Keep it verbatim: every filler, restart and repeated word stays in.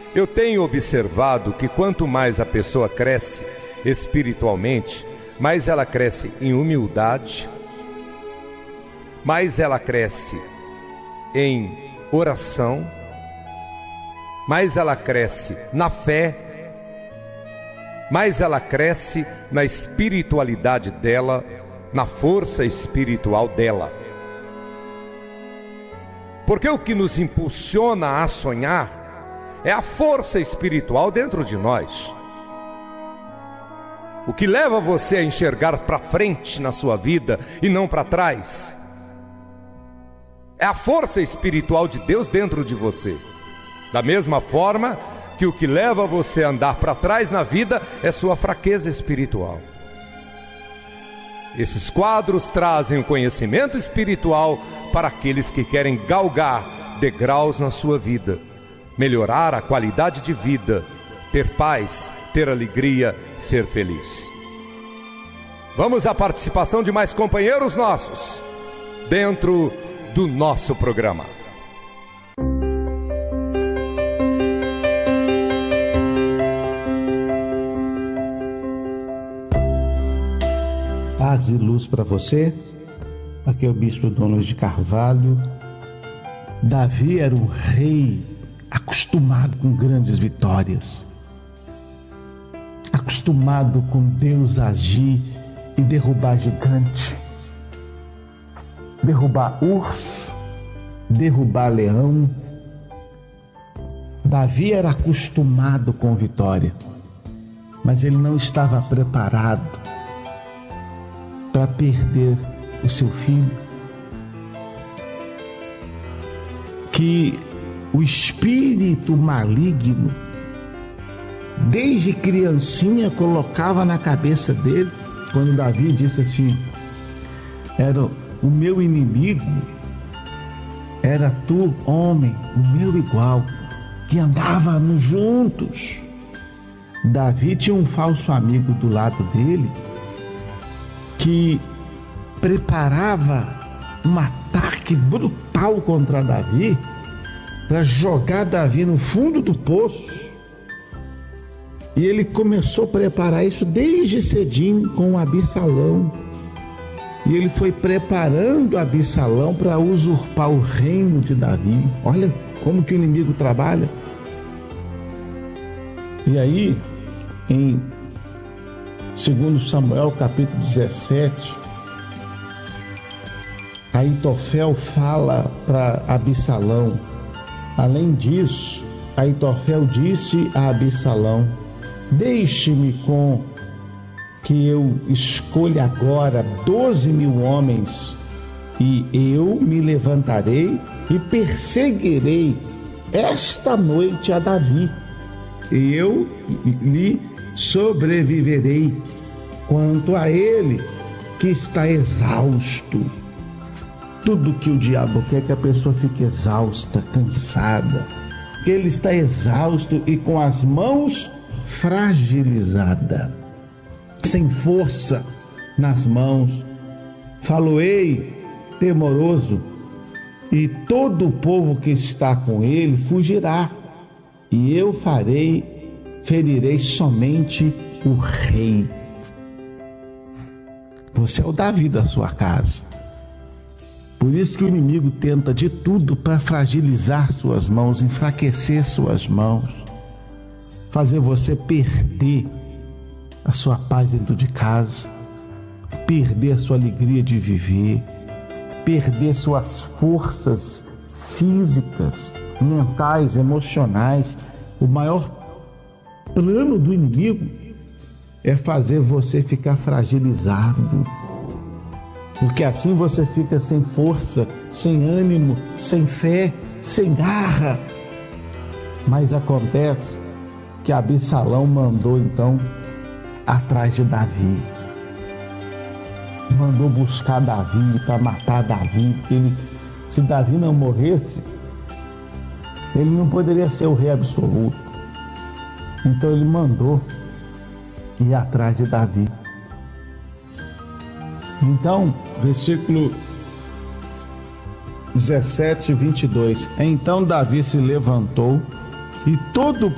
Eu tenho observado que quanto mais a pessoa cresce espiritualmente, mais ela cresce em humildade, mais ela cresce em oração, mais ela cresce na fé, mais ela cresce na espiritualidade dela, na força espiritual dela. Porque o que nos impulsiona a sonhar é a força espiritual dentro de nós. O que leva você a enxergar para frente na sua vida e não para trás é a força espiritual de Deus dentro de você. Da mesma forma que o que leva você a andar para trás na vida é sua fraqueza espiritual. Esses quadros trazem o conhecimento espiritual para aqueles que querem galgar degraus na sua vida, melhorar a qualidade de vida, ter paz, ter alegria, ser feliz. Vamos à participação de mais companheiros nossos dentro do nosso programa. Paz e luz para você. Aqui é o bispo Dom Luiz de Carvalho. Davi era um rei acostumado com grandes vitórias, acostumado com Deus agir e derrubar gigante, derrubar urso, derrubar leão. Davi era acostumado com vitória, mas ele não estava preparado para perder o seu filho, que o espírito maligno, desde criancinha, colocava na cabeça dele, quando Davi disse assim: era o meu inimigo, era tu, homem, o meu igual, que andávamos juntos. Davi tinha um falso amigo do lado dele, que preparava um ataque brutal contra Davi, para jogar Davi no fundo do poço. E ele começou a preparar isso desde cedinho com Absalão. E ele foi preparando Absalão para usurpar o reino de Davi. Olha como que o inimigo trabalha. E aí, em segundo Samuel, capítulo dezessete, Aitofel fala para Absalão. Além disso, Aitofel disse a Absalão: deixe-me com que eu escolha agora doze mil homens, e eu me levantarei e perseguirei esta noite a Davi. Eu lhe sobreviverei, quanto a ele que está exausto. Tudo que o diabo quer é que a pessoa fique exausta, cansada, que ele está exausto e com as mãos fragilizadas, sem força nas mãos. Faloei temoroso, e todo o povo que está com ele fugirá, e eu farei, ferirei somente o rei. Você é o Davi da sua casa. Por isso que o inimigo tenta de tudo para fragilizar suas mãos, enfraquecer suas mãos, fazer você perder a sua paz dentro de casa, perder a sua alegria de viver, perder suas forças físicas, mentais, emocionais. O maior plano do inimigo é fazer você ficar fragilizado, porque assim você fica sem força, sem ânimo, sem fé, sem garra. Mas acontece que Absalão mandou então atrás de Davi, mandou buscar Davi para matar Davi, porque ele, se Davi não morresse, ele não poderia ser o rei absoluto. Então ele mandou ir atrás de Davi. Então, versículo dezessete, vinte e dois. Então Davi se levantou e todo o